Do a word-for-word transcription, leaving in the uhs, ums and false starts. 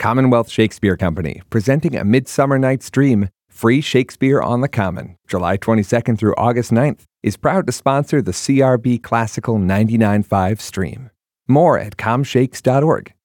Commonwealth Shakespeare Company, presenting A Midsummer Night's Dream, free Shakespeare on the Common, July twenty-second through August ninth, is proud to sponsor the C R B Classical ninety-nine point five stream. More at com shakes dot org.